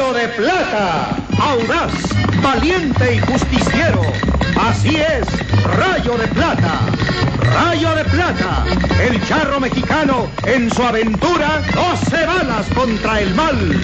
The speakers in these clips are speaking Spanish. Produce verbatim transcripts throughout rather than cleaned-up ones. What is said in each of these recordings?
Rayo de Plata, audaz, valiente y justiciero. Así es, Rayo de Plata. Rayo de Plata, el charro mexicano en su aventura doce balas contra el mal.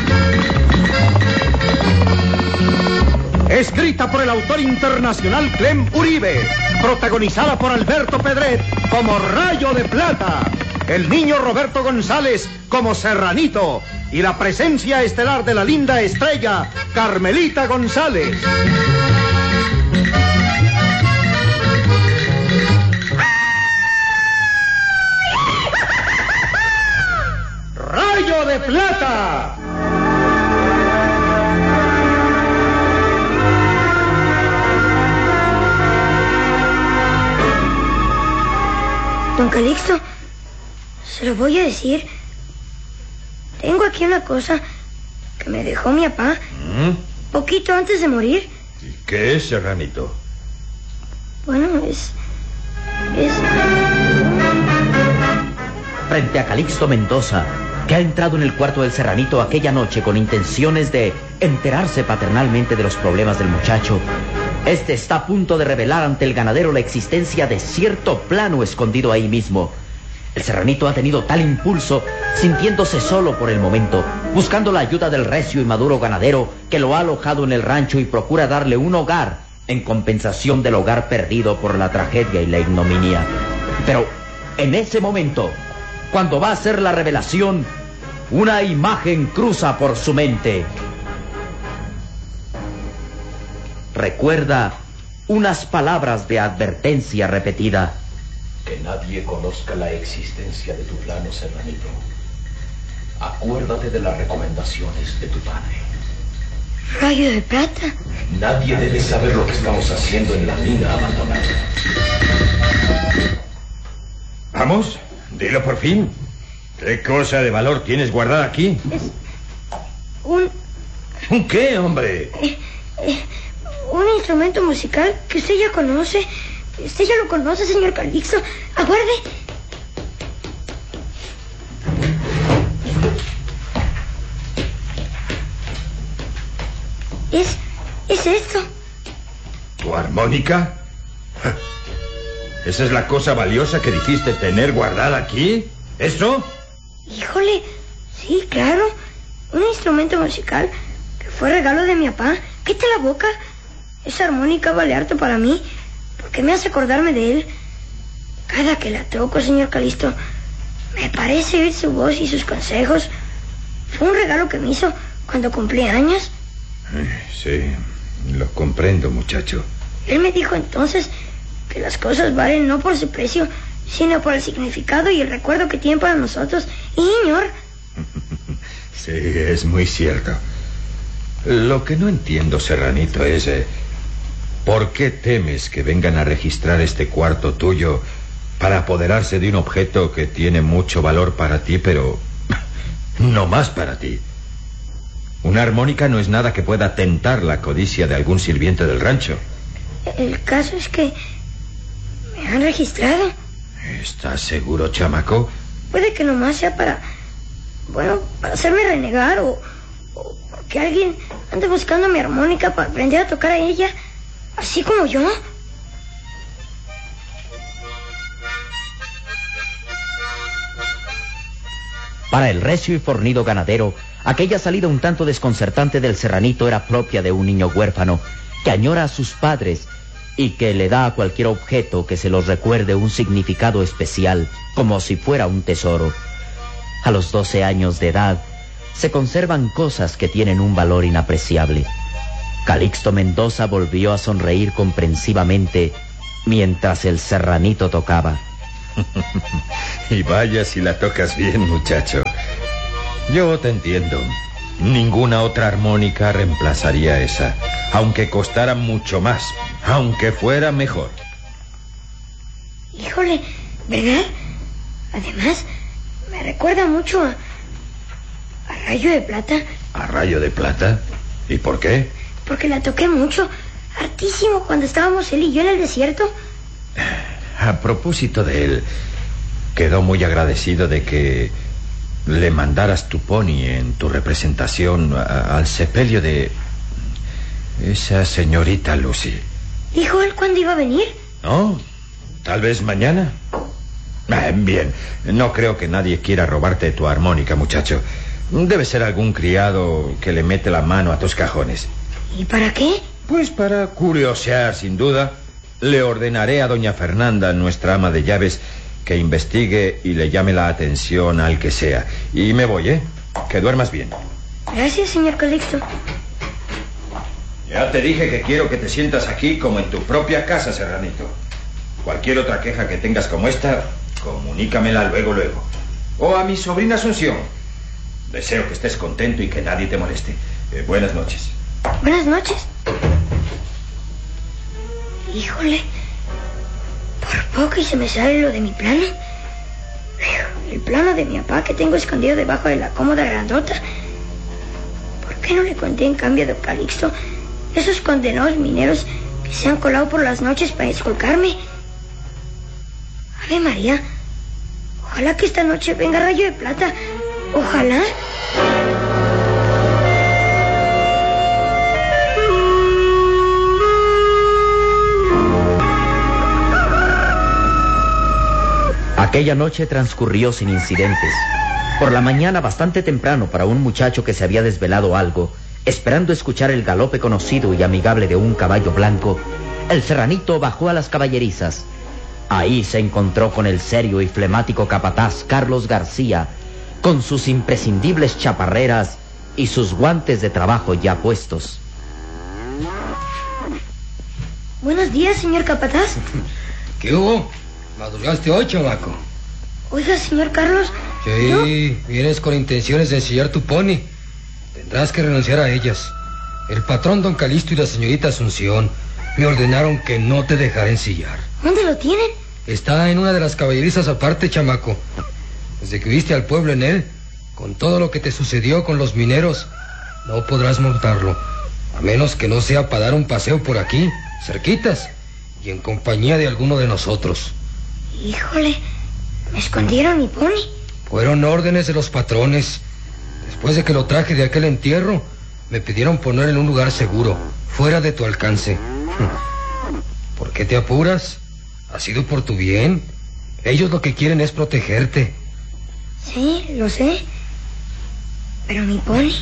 Escrita por el autor internacional Clem Uribe, protagonizada por Alberto Pedret como Rayo de Plata, el niño Roberto González como Serranito y la presencia estelar de la linda estrella Carmelita González. ¡Rayo de Plata! Don Calixto, se lo voy a decir. Tengo aquí una cosa que me dejó mi papá ¿Mm? poquito antes de morir. ¿Y qué es, Serranito? Bueno, es... es... Frente a Calixto Mendoza, que ha entrado en el cuarto del Serranito aquella noche con intenciones de enterarse paternalmente de los problemas del muchacho, este está a punto de revelar ante el ganadero la existencia de cierto plano escondido ahí mismo. El Serranito ha tenido tal impulso, sintiéndose solo por el momento, buscando la ayuda del recio y maduro ganadero que lo ha alojado en el rancho y procura darle un hogar en compensación del hogar perdido por la tragedia y la ignominia. Pero en ese momento, cuando va a hacer la revelación, una imagen cruza por su mente. Recuerda unas palabras de advertencia repetida. Que nadie conozca la existencia de tu plano, Serranito. Acuérdate de las recomendaciones de tu padre. Rayo de Plata. Nadie debe saber lo que estamos haciendo en la mina abandonada. Vamos, dilo por fin. ¿Qué cosa de valor tienes guardada aquí? Es un... ¿Un qué, hombre? Eh, eh, un instrumento musical que usted ya conoce. Usted ya lo conoce, señor Calixto. Aguarde. Es... es esto. ¿Tu armónica? ¿Esa es la cosa valiosa que dijiste tener guardada aquí? ¿Eso? Híjole, sí, claro. Un instrumento musical que fue regalo de mi papá. Quita la boca. Esa armónica vale harto para mí, porque me hace acordarme de él. Cada que la toco, señor Calixto, me parece oír su voz y sus consejos. Fue un regalo que me hizo cuando cumplí años. Sí, lo comprendo, muchacho. Él me dijo entonces que las cosas valen no por su precio, sino por el significado y el recuerdo que tienen para nosotros. Y, señor... Sí, es muy cierto. Lo que no entiendo, Serranito, es... Eh, ¿por qué temes que vengan a registrar este cuarto tuyo para apoderarse de un objeto que tiene mucho valor para ti, pero no más para ti? Una armónica no es nada que pueda tentar la codicia de algún sirviente del rancho. El caso es que me han registrado. ¿Estás seguro, chamaco? Puede que nomás sea para... bueno, para hacerme renegar o... o porque alguien ande buscando mi armónica para aprender a tocar a ella, así como yo. Para el recio y fornido ganadero, aquella salida un tanto desconcertante del Serranito era propia de un niño huérfano que añora a sus padres y que le da a cualquier objeto que se los recuerde un significado especial, como si fuera un tesoro. A los doce años de edad, se conservan cosas que tienen un valor inapreciable. Calixto Mendoza volvió a sonreír comprensivamente mientras el Serranito tocaba. Y vaya si la tocas bien, muchacho. Yo te entiendo. Ninguna otra armónica reemplazaría esa, aunque costara mucho más, aunque fuera mejor. Híjole, ¿verdad? Además, me recuerda mucho a... a Rayo de Plata. ¿A Rayo de Plata? ¿Y por qué? Porque la toqué mucho, hartísimo, cuando estábamos él y yo en el desierto. A propósito de él, quedó muy agradecido de que le mandaras tu pony en tu representación a, al sepelio de esa señorita Lucy. ¿Dijo él cuándo iba a venir? ¿No? ¿Tal vez mañana? Ah, bien, no creo que nadie quiera robarte tu armónica, muchacho. Debe ser algún criado que le mete la mano a tus cajones. ¿Y para qué? Pues para curiosear, sin duda. Le ordenaré a doña Fernanda, nuestra ama de llaves, que investigue y le llame la atención al que sea. Y me voy, ¿eh? Que duermas bien. Gracias, señor Calixto. Ya te dije que quiero que te sientas aquí como en tu propia casa, Serranito. Cualquier otra queja que tengas como esta, comunícamela luego, luego. O a mi sobrina Asunción. Deseo que estés contento y que nadie te moleste. Eh, buenas noches. Buenas noches. Híjole, por poco y se me sale lo de mi plano. El plano de mi papá que tengo escondido debajo de la cómoda grandota. ¿Por qué no le conté en cambio a don Calixto esos condenados mineros que se han colado por las noches para escolcarme? Ave María, ojalá que esta noche venga Rayo de Plata. Ojalá. Aquella noche transcurrió sin incidentes. Por la mañana, bastante temprano para un muchacho que se había desvelado algo, esperando escuchar el galope conocido y amigable de un caballo blanco, el serranito bajó a las caballerizas. Ahí se encontró con el serio y flemático capataz Carlos García, con sus imprescindibles chaparreras y sus guantes de trabajo ya puestos. Buenos días, señor capataz. ¿Qué hubo? ¿Madrugaste hoy, chamaco? Oiga, señor Carlos. Sí, ¿yo? Vienes con intenciones de ensillar tu pony. Tendrás que renunciar a ellas. El patrón don Calixto y la señorita Asunción me ordenaron que no te dejara ensillar. ¿Dónde lo tienen? Está en una de las caballerizas aparte, chamaco. Desde que viste al pueblo en él, con todo lo que te sucedió con los mineros, no podrás montarlo, a menos que no sea para dar un paseo por aquí, cerquitas, y en compañía de alguno de nosotros. Híjole, me escondieron mi pony. Fueron órdenes de los patrones. Después de que lo traje de aquel entierro, me pidieron ponerlo en un lugar seguro, fuera de tu alcance. ¿Por qué te apuras? Ha sido por tu bien. Ellos lo que quieren es protegerte. Sí, lo sé. Pero mi pony,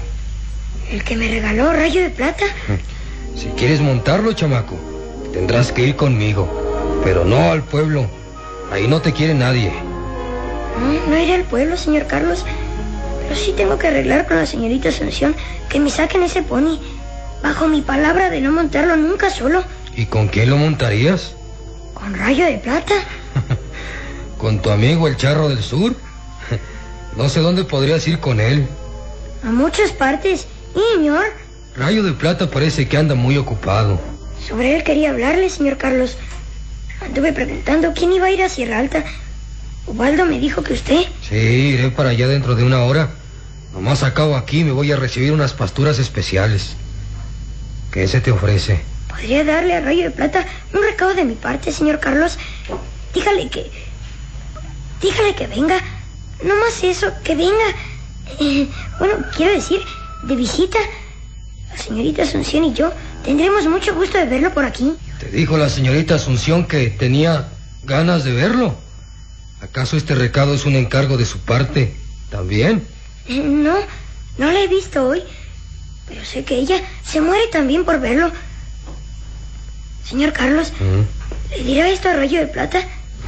el que me regaló Rayo de Plata. Si quieres montarlo, chamaco, tendrás que ir conmigo, pero no al pueblo. Ahí no te quiere nadie. No, no iré al pueblo, señor Carlos. Pero sí tengo que arreglar con la señorita Asunción que me saquen ese pony, bajo mi palabra de no montarlo nunca solo. ¿Y con quién lo montarías? Con Rayo de Plata. ¿Con tu amigo el Charro del Sur? No sé dónde podrías ir con él. A muchas partes, señor. Rayo de Plata parece que anda muy ocupado. Sobre él quería hablarle, señor Carlos. Anduve preguntando quién iba a ir a Sierra Alta. Ubaldo me dijo que usted. Sí, iré para allá dentro de una hora. Nomás acabo aquí y me voy a recibir unas pasturas especiales. ¿Qué se te ofrece? ¿Podría darle a Rayo de Plata un recado de mi parte, señor Carlos? Dígale que... Dígale que venga. No más eso, que venga. Eh, bueno, quiero decir, de visita. La señorita Asunción y yo tendremos mucho gusto de verlo por aquí. ¿Te dijo la señorita Asunción que tenía ganas de verlo? ¿Acaso este recado es un encargo de su parte también? Eh, no, no la he visto hoy. Pero sé que ella se muere también por verlo. Señor Carlos, ¿Mm? ¿le dirá esto a Rayo de Plata?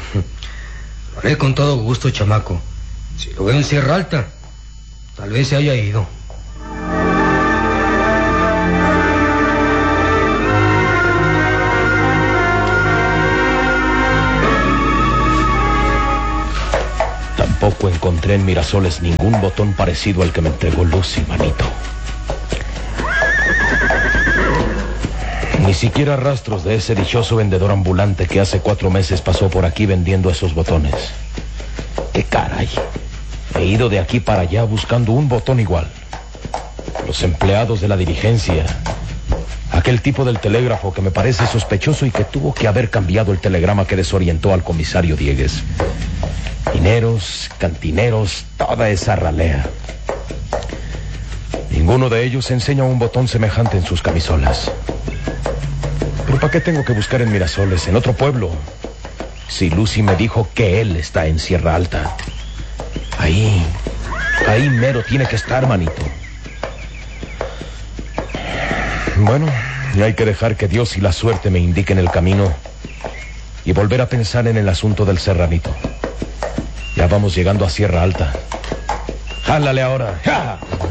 Lo haré con todo gusto, chamaco. Si lo veo en Sierra Alta, tal vez se haya ido. Tampoco encontré en Mirasoles ningún botón parecido al que me entregó Lucy, manito. Ni siquiera rastros de ese dichoso vendedor ambulante que hace cuatro meses pasó por aquí vendiendo esos botones. ¡Qué caray! He ido de aquí para allá buscando un botón igual. Los empleados de la diligencia, aquel tipo del telégrafo que me parece sospechoso y que tuvo que haber cambiado el telegrama que desorientó al comisario Diegues. Mineros, cantineros, toda esa ralea. Ninguno de ellos enseña un botón semejante en sus camisolas. ¿Pero para qué tengo que buscar en Mirasoles, en otro pueblo? Si Lucy me dijo que él está en Sierra Alta. Ahí, ahí mero tiene que estar, manito. Bueno, y hay que dejar que Dios y la suerte me indiquen el camino y volver a pensar en el asunto del serranito. Ya vamos llegando a Sierra Alta. ¡Jálale ahora! ¡Ja!